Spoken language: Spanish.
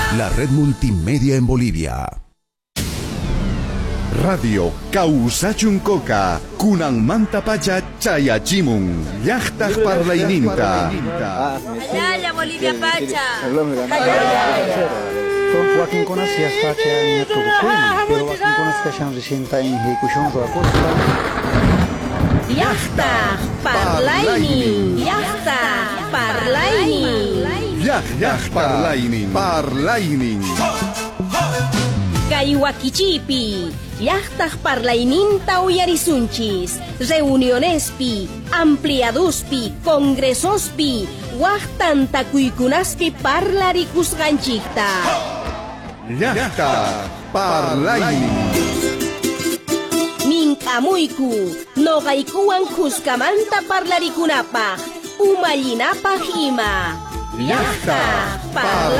La red multimedia en Bolivia. Radio Causachuncoca, Kunan Mantapacha Chayachimun, Yachtaj Parlaininta. Allá, Bolivia Pacha. Joaquín conocía Pacha en Tucucuy, pero Joaquín conocía Shan recienta en Hecushon Roacosta. Yachtaj Parlaini. Yachtaj Parlaini. Yachtaj Parlainin. Kaiwakichipi, Yachtaj Parlaininta uyarisunchis, reunionespi, ampliaduspi, congresospi, Wachtanta kuykunaspi parlarikusganchikta. Yachtaj Parlainin. Minkamuyku, noqaykuwan kuskamanta parlarikunapaq, umallinapaq ima. Yachtaj Parlaini.